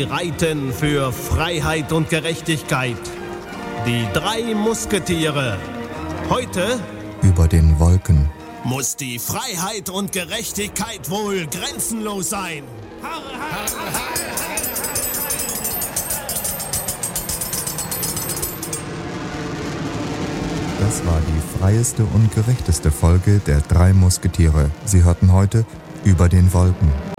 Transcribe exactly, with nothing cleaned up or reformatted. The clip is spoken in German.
Sie reiten für Freiheit und Gerechtigkeit. Die drei Musketiere. Heute über den Wolken. Muss die Freiheit und Gerechtigkeit wohl grenzenlos sein. Das war die freieste und gerechteste Folge der drei Musketiere. Sie hörten heute über den Wolken.